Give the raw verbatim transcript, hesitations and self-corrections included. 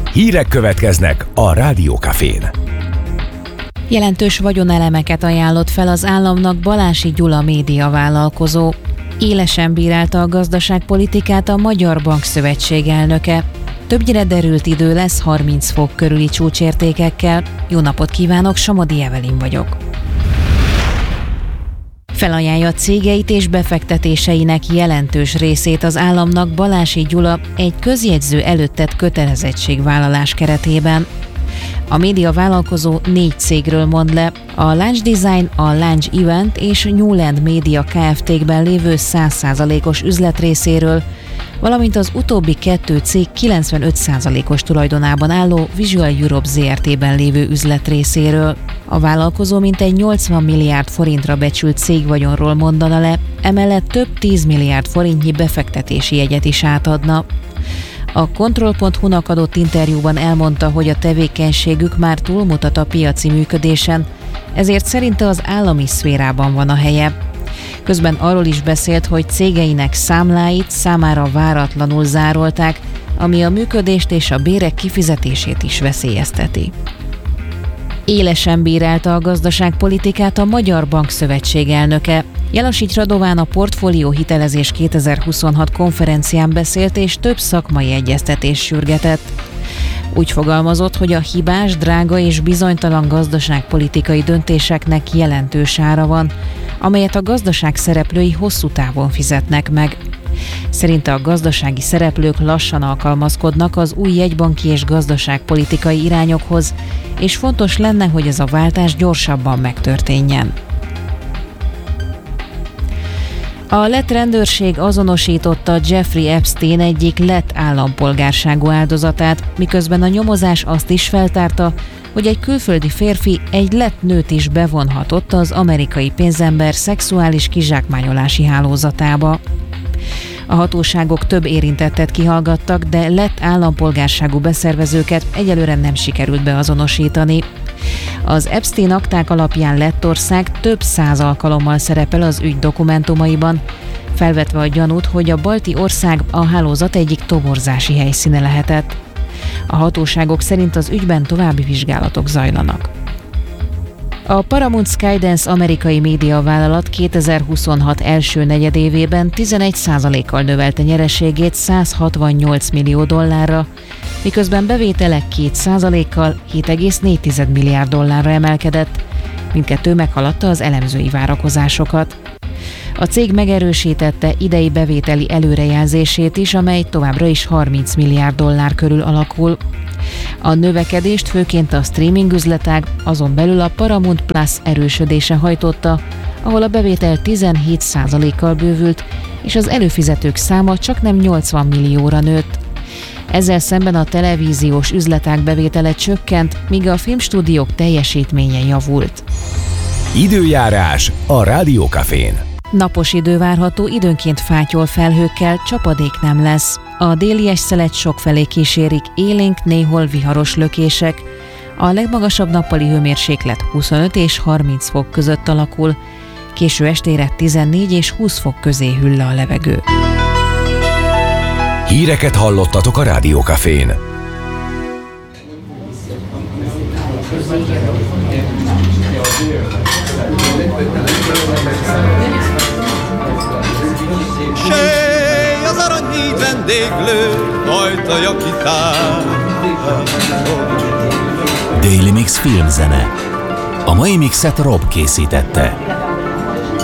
Hírek következnek a Rádió Cafén. Jelentős vagyonelemeket ajánlott fel az államnak Balási Gyula médiavállalkozó. Élesen bírálta a gazdaságpolitikát a Magyar Bankszövetség elnöke. Többnyire derült idő lesz harminc fok körüli csúcsértékekkel. Jó napot kívánok, Somodi Evelin vagyok. Felajánlja cégeit és befektetéseinek jelentős részét az államnak Balási Gyula egy közjegyző előtt tett kötelezettségvállalás keretében. A médiavállalkozó négy cégről mond le, a Launch Design, a Launch Event és Newland Media Kft-kben lévő száz százalékos üzletrészéről, valamint az utóbbi kettő cég kilencvenöt százalékos tulajdonában álló Visual Europe Zrt-ben lévő üzletrészéről. A vállalkozó mintegy nyolcvan milliárd forintra becsült cégvagyonról mondana le, emellett több tíz milliárd forintnyi befektetési jegyet is átadna. A Control pont hu-nak adott interjúban elmondta, hogy a tevékenységük már túlmutat a piaci működésen, ezért szerinte az állami szférában van a helye. Közben arról is beszélt, hogy cégeinek számláit számára váratlanul zárolták, ami a működést és a bérek kifizetését is veszélyezteti. Élesen bírálta a gazdaságpolitikát a Magyar Bankszövetség elnöke. Jelasics Radován a Portfólió hitelezés kétezer-huszonhat konferencián beszélt és több szakmai egyeztetést sürgetett. Úgy fogalmazott, hogy a hibás, drága és bizonytalan gazdaságpolitikai döntéseknek jelentős ára van, amelyet a gazdaság szereplői hosszú távon fizetnek meg. Szerinte a gazdasági szereplők lassan alkalmazkodnak az új jegybanki és gazdaságpolitikai irányokhoz, és fontos lenne, hogy ez a váltás gyorsabban megtörténjen. A lett rendőrség azonosította Jeffrey Epstein egyik lett állampolgárságú áldozatát, miközben a nyomozás azt is feltárta, hogy egy külföldi férfi egy lett nőt is bevonhatott az amerikai pénzember szexuális kizsákmányolási hálózatába. A hatóságok több érintettet kihallgattak, de lett állampolgárságú beszervezőket egyelőre nem sikerült beazonosítani. Az Epstein akták alapján Lettország több száz alkalommal szerepel az ügy dokumentumaiban, felvetve a gyanút, hogy a balti ország a hálózat egyik toborzási helyszíne lehetett. A hatóságok szerint az ügyben további vizsgálatok zajlanak. A Paramount Skydance amerikai médiavállalat kétezer-huszonhat első negyedévében tizenegy százalékkal növelte nyereségét száz hatvannyolc millió dollárra, miközben bevétele két százalékkal hét egész négy milliárd dollárra emelkedett, mindkettő meghaladta az elemzői várakozásokat. A cég megerősítette idei bevételi előrejelzését is, amely továbbra is harminc milliárd dollár körül alakul. A növekedést főként a streaming üzletág, azon belül a Paramount Plus erősödése hajtotta, ahol a bevétel tizenhét százalékkal bővült, és az előfizetők száma csaknem nyolcvan millióra nőtt. Ezzel szemben a televíziós üzletág bevétele csökkent, míg a filmstúdiók teljesítménye javult. Időjárás a Rádió Cafén. Napos idő várható, időnként fátyol felhőkkel, csapadék nem lesz. A déli eszelet sokfelé kísérik, élénk, néhol viharos lökések. A legmagasabb nappali hőmérséklet huszonöt és harminc fok között alakul. Késő estére tizennégy és húsz fok közé hűl a levegő. Híreket hallottatok a Rádió Cafén. Sej az aranyhíd vendéglő, ajtaja kitár. Daily Mix filmzene. A mai mixet Rob készítette.